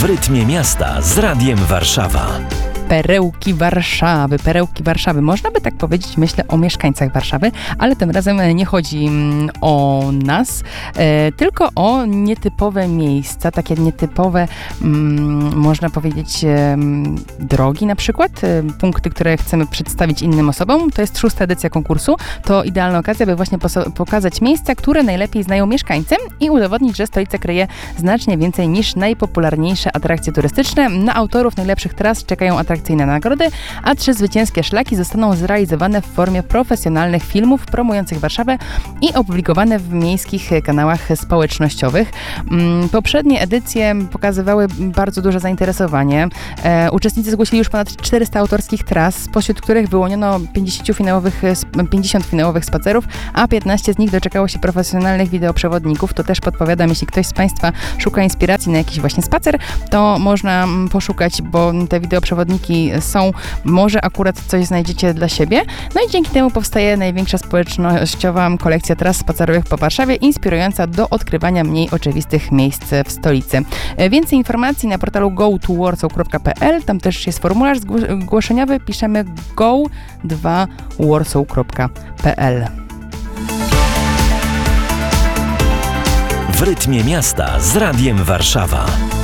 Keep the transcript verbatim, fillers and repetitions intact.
rytmie miasta z Radiem Warszawa. Perełki Warszawy, perełki Warszawy. Można by tak powiedzieć, myślę, o mieszkańcach Warszawy, ale tym razem nie chodzi o nas, e, tylko o nietypowe miejsca, takie nietypowe, m, można powiedzieć, e, drogi na przykład, e, punkty, które chcemy przedstawić innym osobom. To jest szósta edycja konkursu. To idealna okazja, by właśnie poso- pokazać miejsca, które najlepiej znają mieszkańcy i udowodnić, że stolica kryje znacznie więcej niż najpopularniejsze atrakcje turystyczne. Na autorów najlepszych tras czekają atrakcje atrakcyjne nagrody, a trzy zwycięskie szlaki zostaną zrealizowane w formie profesjonalnych filmów promujących Warszawę i opublikowane w miejskich kanałach społecznościowych. Poprzednie edycje pokazywały bardzo duże zainteresowanie. E, uczestnicy zgłosili już ponad czterysta autorskich tras, spośród których wyłoniono pięćdziesiąt finałowych, pięćdziesiąt finałowych spacerów, a piętnaście z nich doczekało się profesjonalnych wideoprzewodników. To też podpowiadam, jeśli ktoś z Państwa szuka inspiracji na jakiś właśnie spacer, to można poszukać, bo te wideoprzewodniki są, może akurat coś znajdziecie dla siebie. No i dzięki temu powstaje największa społecznościowa kolekcja tras spacerowych po Warszawie, inspirująca do odkrywania mniej oczywistych miejsc w stolicy. Więcej informacji na portalu go to warsaw kropka p l. Tam też jest formularz zgłoszeniowy. Piszemy go dwa warsaw kropka p l. W rytmie miasta z Radiem Warszawa.